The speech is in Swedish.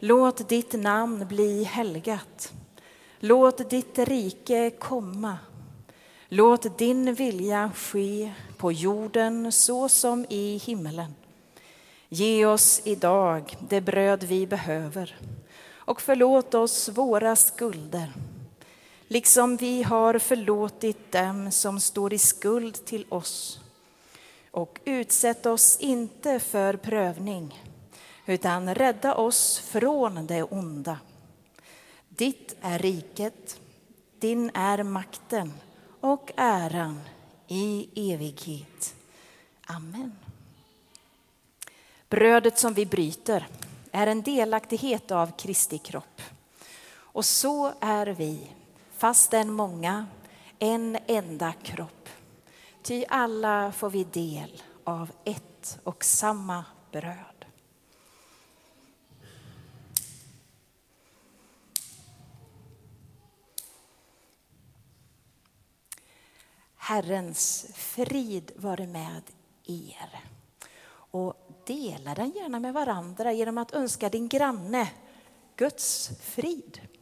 Låt ditt namn bli helgat. Låt ditt rike komma. Låt din vilja ske på jorden så som i himmelen. Ge oss idag det bröd vi behöver och förlåt oss våra skulder, liksom vi har förlåtit dem som står i skuld till oss. Och utsätt oss inte för prövning, utan rädda oss från det onda. Ditt är riket, din är makten och äran i evighet. Amen. Brödet som vi bryter är en delaktighet av Kristi kropp. Och så är vi, fastän många, en enda kropp. Ty alla får vi del av ett och samma bröd. Herrens frid vare med er. Och dela den gärna med varandra genom att önska din granne Guds frid.